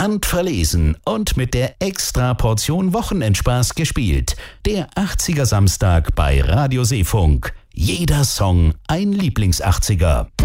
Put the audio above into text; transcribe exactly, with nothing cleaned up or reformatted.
handverlesen und mit der Extra-Portion Wochenendspaß gespielt. Der achtziger Samstag bei Radio Seefunk. Jeder Song ein Lieblings-achtziger.